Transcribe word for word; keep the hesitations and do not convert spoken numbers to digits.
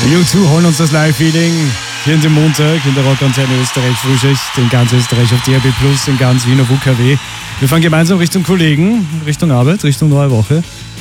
U zwei holen uns das Live-Feeling hier in dem Montag in der Rockantenne Österreich Frühschicht, in ganz Österreich auf D A B plus, in ganz Wien auf U K W. Wir fahren gemeinsam Richtung Kollegen, Richtung Arbeit, Richtung neue Woche.